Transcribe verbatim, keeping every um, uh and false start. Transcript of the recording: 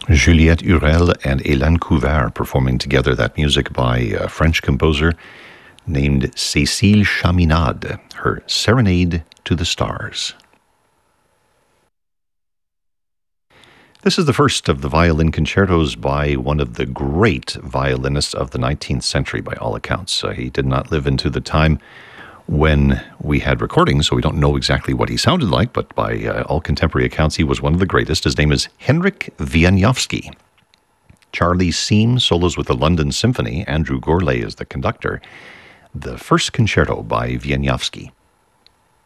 Juliette Hurel and Hélène Couvert performing together that music by a French composer named Cécile Chaminade, her Serenade to the Stars. This is the first of the violin concertos by one of the great violinists of the nineteenth century, by all accounts. Uh, he did not live into the time when we had recordings, so we don't know exactly what he sounded like, but by uh, all contemporary accounts, he was one of the greatest. His name is Henryk Wieniawski. Charlie Seam solos with the London Symphony. Andrew Gourlay is the conductor. The first concerto by Wieniawski.